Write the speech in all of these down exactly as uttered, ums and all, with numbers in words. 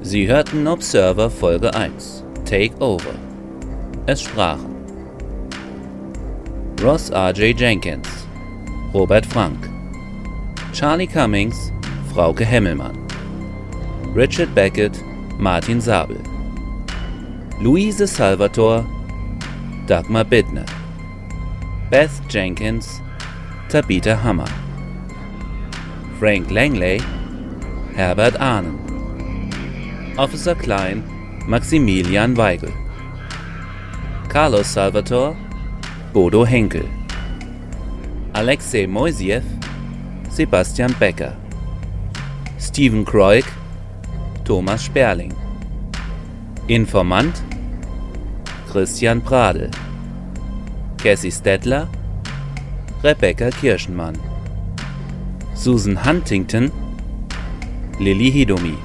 Sie hörten Observer Folge eins, Take Over. Es sprachen Ross R J. Jenkins, Robert Frank, Charlie Cummings, Frauke Hemmelmann, Richard Beckett, Martin Sabel, Luise Salvatore, Dagmar Bittner, Beth Jenkins, Tabitha Hammer, Frank Langley, Herbert Ahnen, Officer Klein, Maximilian Weigel, Carlos Salvatore, Bodo Henkel, Alexei Moisiev, Sebastian Becker, Steven Kroik, Thomas Sperling, Informant, Christian Pradel, Cassie Stettler, Rebecca Kirschenmann, Susan Huntington, Lilly Hidomi,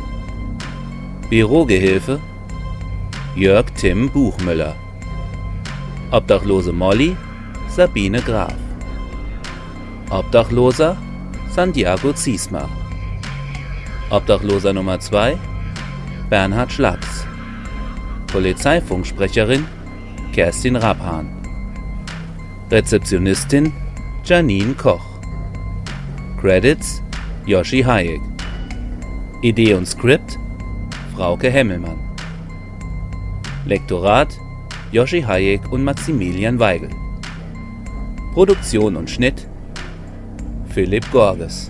Bürogehilfe, Jörg Tim Buchmüller, Obdachlose Molly, Sabine Graf, Obdachloser, Santiago Ziesmer, Obdachloser Nummer zwei, Bernhard Schlacks, Polizeifunksprecherin, Kerstin Rapphahn, Rezeptionistin, Janine Koch, Credits, Yoshi Hayek, Idee und Skript, Frauke Hemmelmann, Lektorat, Yoshi Hayek und Maximilian Weigel, Produktion und Schnitt, Philipp Gorges,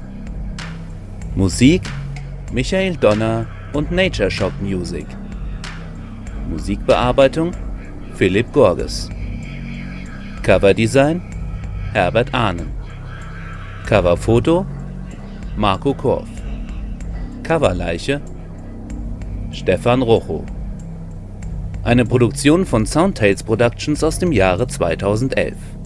Musik, Michael Donner und Nature Shock Music, Musikbearbeitung, Philipp Gorges, Coverdesign, Herbert Ahnen, Coverfoto, Marco Korf, Coverleiche, Stefan Rochow. Eine Produktion von Soundtales Productions aus dem Jahre zweitausendelf.